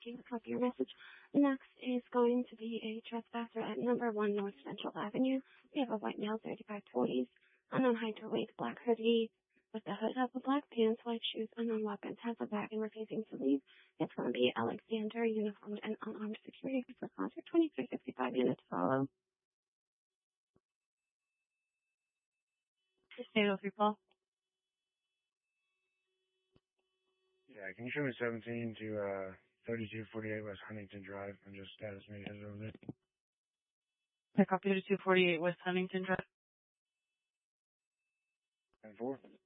Can you copy your message? Next is going to be a trespasser at number 1 North Central Avenue. We have a white male, 35 to 40s, unknown height or weight, black hoodie with the hood up, black pants, white shoes, unknown weapons, has a bag, and refusing to leave. It's going to be Alexander, uniformed and unarmed security for concert, 2365 units follow. State of people. Yeah, can you show me 17 to 3248 West Huntington Drive and just status me as over there? I copy 3248 West Huntington Drive. And 4?